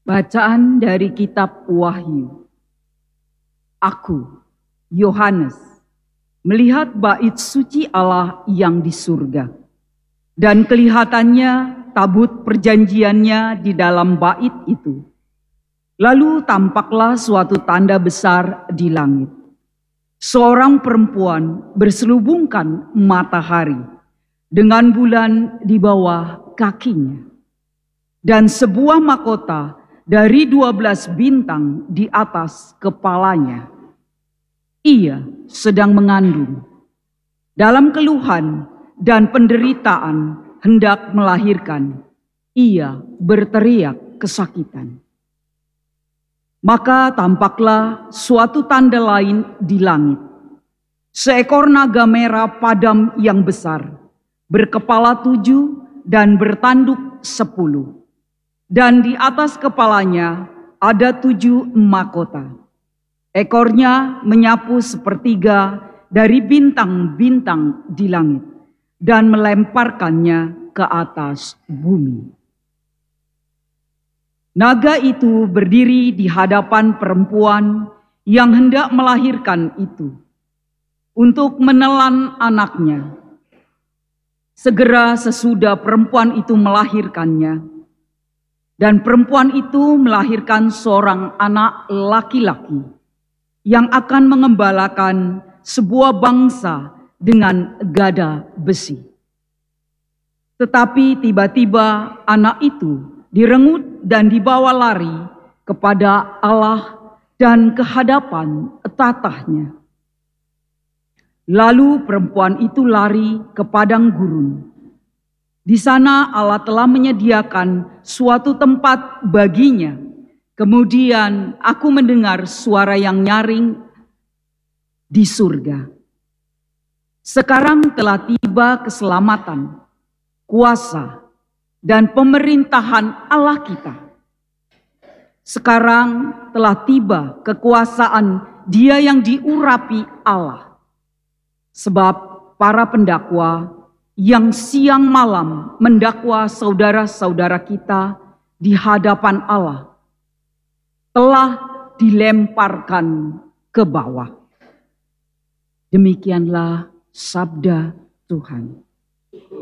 Bacaan dari kitab Wahyu. Aku, Yohanes, melihat bait suci Allah yang di surga, dan kelihatannya tabut perjanjiannya di dalam bait itu. Lalu tampaklah suatu tanda besar di langit. Seorang perempuan berselubungkan matahari dengan bulan di bawah kakinya, dan sebuah mahkota dari 12 bintang di atas kepalanya. Ia sedang mengandung. Dalam keluhan dan penderitaan hendak melahirkan, ia berteriak kesakitan. Maka tampaklah suatu tanda lain di langit. Seekor naga merah padam yang besar, berkepala 7 dan bertanduk 10. Dan di atas kepalanya ada 7 mahkota. Ekornya menyapu sepertiga dari bintang-bintang di langit dan melemparkannya ke atas bumi. Naga itu berdiri di hadapan perempuan yang hendak melahirkan itu untuk menelan anaknya. Segera sesudah perempuan itu melahirkannya, dan perempuan itu melahirkan seorang anak laki-laki yang akan mengembalakan sebuah bangsa dengan gada besi. Tetapi tiba-tiba anak itu direngut dan dibawa lari kepada Allah dan ke hadapan tatahnya. Lalu perempuan itu lari ke padang gurun. Di sana Allah telah menyediakan suatu tempat baginya. Kemudian aku mendengar suara yang nyaring di surga. Sekarang telah tiba keselamatan, kuasa, dan pemerintahan Allah kita. Sekarang telah tiba kekuasaan Dia yang diurapi Allah. Sebab para pendakwa yang siang malam mendakwa saudara-saudara kita di hadapan Allah telah dilemparkan ke bawah. Demikianlah sabda Tuhan.